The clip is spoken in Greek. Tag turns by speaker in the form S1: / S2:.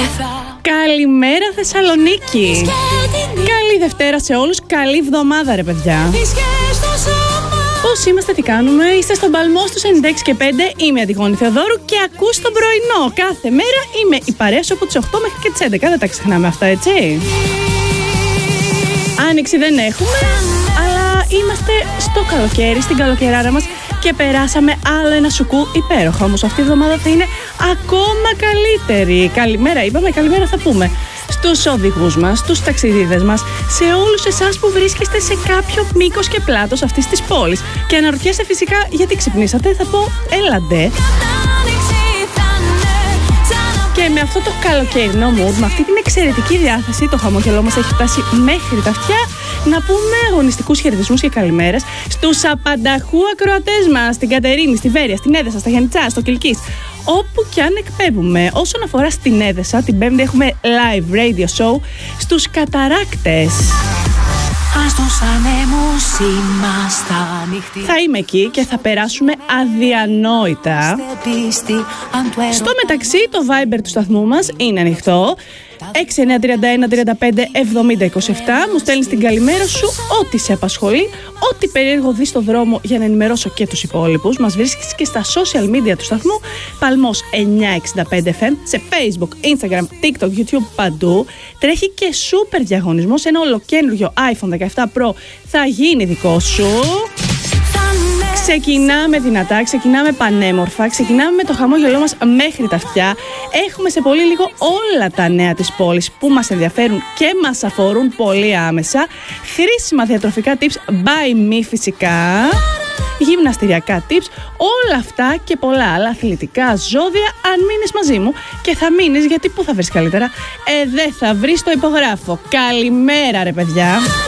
S1: Καλημέρα Θεσσαλονίκη. Καλή Δευτέρα σε όλους. Καλή εβδομάδα ρε παιδιά. Πώς είμαστε, τι κάνουμε? Είστε στον παλμό στους 96 και 5. Είμαι η Αντιγόνη Θεοδόρου και ακούς τον πρωινό. Κάθε μέρα είμαι η παρέα σου από τις 8 μέχρι και τις 11. Δεν τα ξεχνάμε αυτά, έτσι. Άνοιξη δεν έχουμε, αλλά είμαστε στο καλοκαίρι, στην καλοκαιράρα μας και περάσαμε άλλο ένα σουκού υπέροχα. Όμως αυτή η εβδομάδα θα είναι ακόμα καλύτερη. Καλημέρα είπαμε, καλημέρα θα πούμε στους οδηγούς μας, στους ταξιδίδες μας, σε όλους εσάς που βρίσκεστε σε κάποιο μήκος και πλάτος αυτής της πόλης. Και αναρωτιέστε φυσικά γιατί ξυπνήσατε, θα πω έλαντε. Και με αυτό το καλοκαιρινό mood, με αυτή την εξαιρετική διάθεση, το χαμόγελό μας έχει φτάσει μέχρι τα αυτιά. Να πούμε αγωνιστικούς χαιρετισμούς και καλημέρες στους απανταχού ακροατές μας, στην Κατερίνη, στη Βέρεια, στην Έδεσα, στα Γιαννιτσά, στο Κιλκής, όπου κι αν εκπέμπουμε. Όσον αφορά στην Έδεσα, την Πέμπτη έχουμε live radio show στους Καταράκτες. Θα είμαι εκεί και θα περάσουμε αδιανόητα. Στο μεταξύ, το Viber του σταθμού μας είναι ανοιχτό. 6931-35-70-27. Μου στέλνεις την καλημέρα σου, ό,τι σε απασχολεί, ό,τι περίεργο δεις στο δρόμο, για να ενημερώσω και τους υπόλοιπους. Μας βρίσκεις και στα social media του σταθμού, Παλμός 965 FM, σε Facebook, Instagram, TikTok, YouTube, παντού. Τρέχει και super διαγωνισμός, ένα ολοκένουργιο iPhone 17 Pro θα γίνει δικό σου. Ξεκινάμε δυνατά, ξεκινάμε πανέμορφα, ξεκινάμε με το χαμόγελό μας μέχρι τα αυτιά. Έχουμε σε πολύ λίγο όλα τα νέα της πόλης που μας ενδιαφέρουν και μας αφορούν πολύ άμεσα. Χρήσιμα διατροφικά tips by me φυσικά. Γυμναστηριακά tips, όλα αυτά και πολλά άλλα αθλητικά ζώδια. Αν μείνεις μαζί μου, και θα μείνεις γιατί πού θα βρεις καλύτερα? Δεν θα βρεις, το υπογράφω. Καλημέρα ρε παιδιά.